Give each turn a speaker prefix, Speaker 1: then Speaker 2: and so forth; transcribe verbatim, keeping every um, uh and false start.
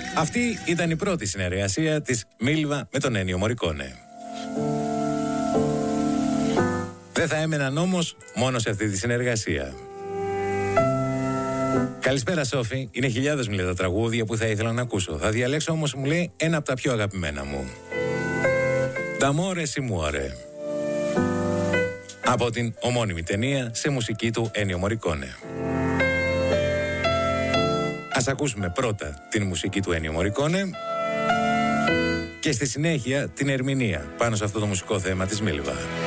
Speaker 1: Αυτή ήταν η πρώτη συνεργασία της Μίλβα με τον Ένιο Μωρικόνε. Δεν θα έμεναν όμως μόνο σε αυτή τη συνεργασία. Καλησπέρα Σόφη, είναι χιλιάδες μου λέει τα τραγούδια που θα ήθελα να ακούσω. Θα διαλέξω όμως, μου λέει, ένα από τα πιο αγαπημένα μου. D'amore si muore. Από την ομώνυμη ταινία σε μουσική του Ένιο Μωρικόνε. Ας ακούσουμε πρώτα την μουσική του Ένιο Μωρικόνε και στη συνέχεια την ερμηνεία πάνω σε αυτό το μουσικό θέμα της Μίλβα.